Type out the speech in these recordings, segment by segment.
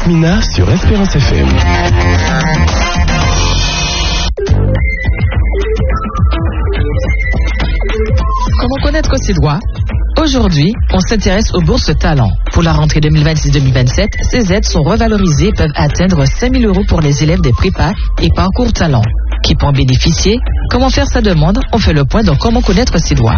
Yasmina sur Espérance FM. Comment connaître ses droits? Aujourd'hui, on s'intéresse aux bourses talents. Pour la rentrée 2026-2027, ces aides sont revalorisées et peuvent atteindre 5 000 € pour les élèves des prépas et parcours talents. Qui peut en bénéficier? Comment faire sa demande? On fait le point dans Comment connaître ses droits.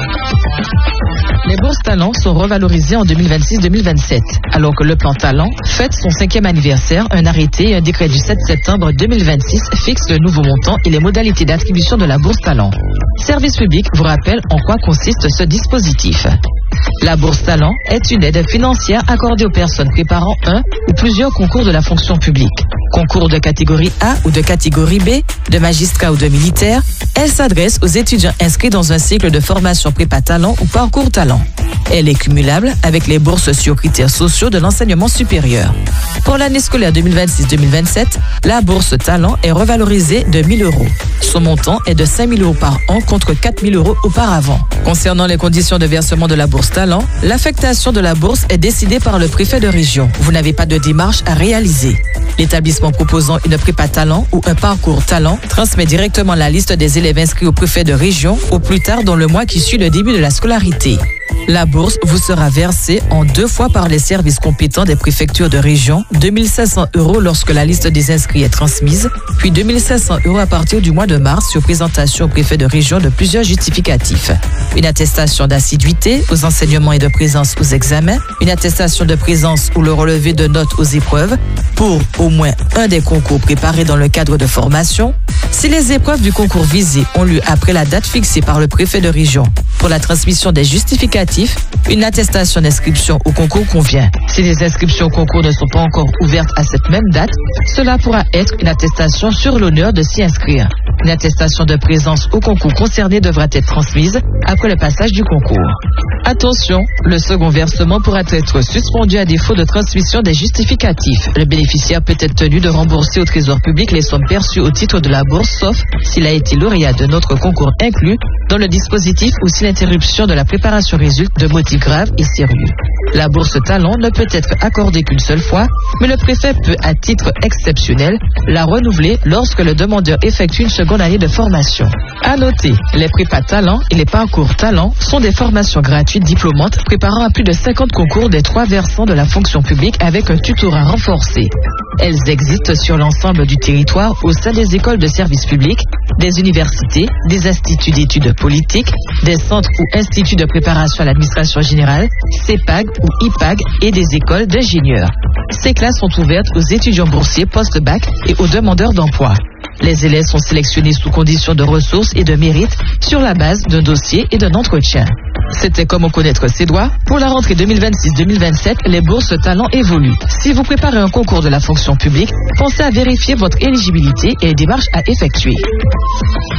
Les bourses talents sont revalorisées en 2026-2027. Alors que le plan talent fête son 5e anniversaire, un arrêté et un décret du 7 septembre 2026 fixent le nouveau montant et les modalités d'attribution de la bourse talent. Service public vous rappelle en quoi consiste ce dispositif. La bourse talent est une aide financière accordée aux personnes préparant un ou plusieurs concours de la fonction publique. Concours de catégorie A ou de catégorie B, de magistrat ou de militaire, elle s'adresse aux étudiants inscrits dans un cycle de formation prépa talent ou parcours talent. Elle est cumulable avec les bourses sur critères sociaux de l'enseignement supérieur. Pour l'année scolaire 2026-2027, la bourse talent est revalorisée de 1 000 €. Son montant est de 5 000 € par an contre 4 000 € auparavant. Concernant les conditions de versement de la bourse talent, l'affectation de la bourse est décidée par le préfet de région. Vous n'avez pas de démarche à réaliser. L'établissement proposant une prépa talent ou un parcours talent transmet directement la liste des élèves inscrits au préfet de région au plus tard dans le mois qui suit le début de la scolarité. La bourse vous sera versée en 2 fois par les services compétents des préfectures de région, 2 500 € lorsque la liste des inscrits est transmise, puis 2 500 € à partir du mois de mars sur présentation au préfet de région de plusieurs justificatifs. Une attestation d'assiduité aux enseignements et de présence aux examens, une attestation de présence ou le relevé de notes aux épreuves pour au moins un des concours préparés dans le cadre de formation. Si les épreuves du concours visé ont lieu après la date fixée par le préfet de région, pour la transmission des justificatifs, une attestation d'inscription au concours convient. Si les inscriptions au concours ne sont pas encore ouvertes à cette même date, cela pourra être une attestation sur l'honneur de s'y inscrire. Une attestation de présence au concours concerné devra être transmise après le passage du concours. Attention, le second versement pourra être suspendu à défaut de transmission des justificatifs. Le bénéficiaire peut être tenu de rembourser au Trésor public les sommes perçues au titre de la bourse, sauf s'il a été lauréat de notre concours inclus dans le dispositif ou si l'interruption de la préparation résulte de motifs graves et sérieux. La bourse talent ne peut être accordée qu'une seule fois, mais le préfet peut, à titre exceptionnel, la renouveler lorsque le demandeur effectue une seconde année de formation. À noter, les prépas talent et les parcours talent sont des formations gratuites diplômantes préparant à plus de 50 concours des 3 versants de la fonction publique avec un tutorat renforcé. Elles existent sur l'ensemble du territoire au sein des écoles de services publics, des universités, des instituts d'études politiques, des centres ou instituts de préparation à l'administration générale, CEPAG ou IPAG et des écoles d'ingénieurs. Ces classes sont ouvertes aux étudiants boursiers post-bac et aux demandeurs d'emploi. Les élèves sont sélectionnés sous conditions de ressources et de mérite sur la base d'un dossier et d'un entretien. C'était Comment connaître ses droits. Pour la rentrée 2026-2027, les bourses talents évoluent. Si vous préparez un concours de la fonction publique, pensez à vérifier votre éligibilité et les démarches à effectuer.